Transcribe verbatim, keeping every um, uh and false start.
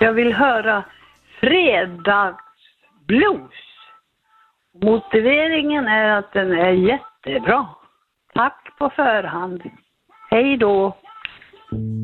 Jag vill höra Fredagsblues. Motiveringen är att den är jättebra. Tack på förhand. Hej då!